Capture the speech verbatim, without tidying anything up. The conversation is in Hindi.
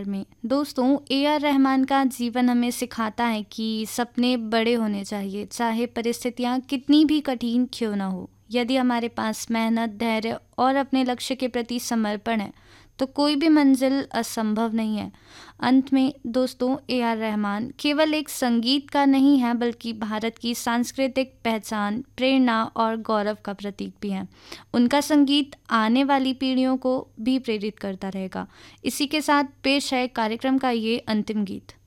में। दोस्तों, ए आर रहमान का जीवन हमें सिखाता है कि सपने बड़े होने चाहिए, चाहे परिस्थितियाँ कितनी भी कठिन क्यों ना हो। यदि हमारे पास मेहनत, धैर्य और अपने लक्ष्य के प्रति समर्पण है, तो कोई भी मंजिल असंभव नहीं है। अंत में दोस्तों, ए आर रहमान केवल एक संगीतकार नहीं है, बल्कि भारत की सांस्कृतिक पहचान, प्रेरणा और गौरव का प्रतीक भी हैं। उनका संगीत आने वाली पीढ़ियों को भी प्रेरित करता रहेगा। इसी के साथ पेश है कार्यक्रम का ये अंतिम गीत।